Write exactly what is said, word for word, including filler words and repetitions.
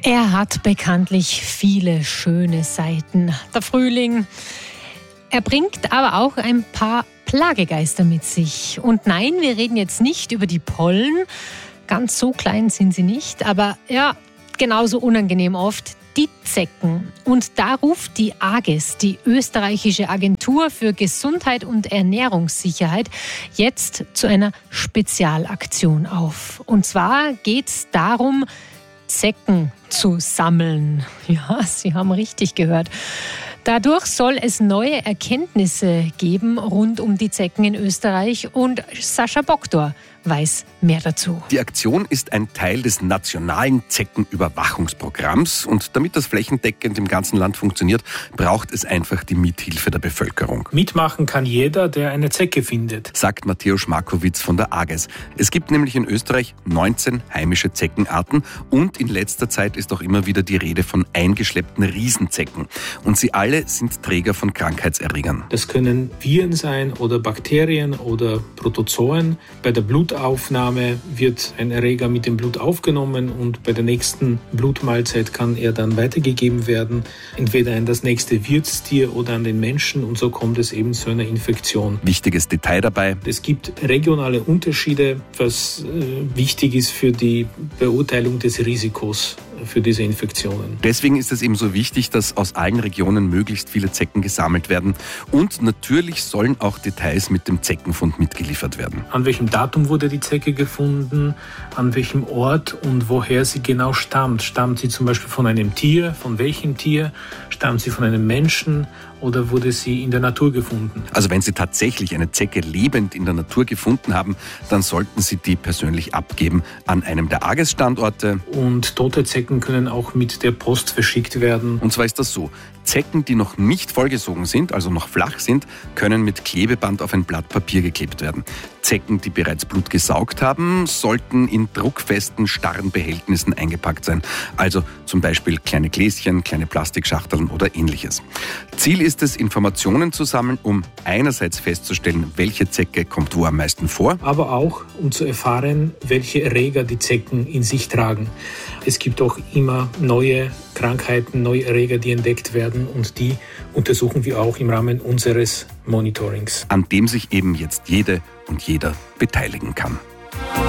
Er hat bekanntlich viele schöne Seiten. Der Frühling. Er bringt aber auch ein paar Plagegeister mit sich. Und nein, wir reden jetzt nicht über die Pollen. Ganz so klein sind sie nicht, aber ja, genauso unangenehm oft. Die Zecken. Und da ruft die AGES, die österreichische Agentur für Gesundheit und Ernährungssicherheit, jetzt zu einer Spezialaktion auf. Und zwar geht es darum, Zecken zu sammeln. Ja, Sie haben richtig gehört. Dadurch soll es neue Erkenntnisse geben rund um die Zecken in Österreich und Sascha Boktor weiß mehr dazu. Die Aktion ist ein Teil des nationalen Zeckenüberwachungsprogramms und damit das flächendeckend im ganzen Land funktioniert, braucht es einfach die Mithilfe der Bevölkerung. Mitmachen kann jeder, der eine Zecke findet, sagt Mateusz Markowitz von der AGES. Es gibt nämlich in Österreich neunzehn heimische Zeckenarten und in letzter Zeit ist auch immer wieder die Rede von eingeschleppten Riesenzecken. Und sie alle sind Träger von Krankheitserregern. Das können Viren sein oder Bakterien oder Protozoen. Bei der Blutaufnahme wird ein Erreger mit dem Blut aufgenommen und bei der nächsten Blutmahlzeit kann er dann weitergegeben werden, entweder in das nächste Wirtstier oder an den Menschen, und so kommt es eben zu einer Infektion. Wichtiges Detail dabei: Es gibt regionale Unterschiede, was äh, wichtig ist für die Beurteilung des Risikos für diese Infektionen. Deswegen ist es eben so wichtig, dass aus allen Regionen möglichst viele Zecken gesammelt werden. Und natürlich sollen auch Details mit dem Zeckenfund mitgeliefert werden. An welchem Datum wurde die Zecke gefunden, an welchem Ort und woher sie genau stammt. Stammt sie zum Beispiel von einem Tier? Von welchem Tier? Stammt sie von einem Menschen? Oder wurde sie in der Natur gefunden? Also wenn Sie tatsächlich eine Zecke lebend in der Natur gefunden haben, dann sollten Sie die persönlich abgeben an einem der AGES-Standorte. Und tote Zecken können auch mit der Post verschickt werden. Und zwar ist das so: Zecken, die noch nicht vollgesogen sind, also noch flach sind, können mit Klebeband auf ein Blatt Papier geklebt werden. Zecken, die bereits Blut gesaugt haben, sollten in druckfesten, starren Behältnissen eingepackt sein. Also zum Beispiel kleine Gläschen, kleine Plastikschachteln oder ähnliches. Ziel ist es, Informationen zu sammeln, um einerseits festzustellen, welche Zecke kommt wo am meisten vor, aber auch um zu erfahren, welche Erreger die Zecken in sich tragen. Es gibt auch immer neue Krankheiten, neue Erreger, die entdeckt werden, und die untersuchen wir auch im Rahmen unseres Monitorings, an dem sich eben jetzt jede und jeder beteiligen kann.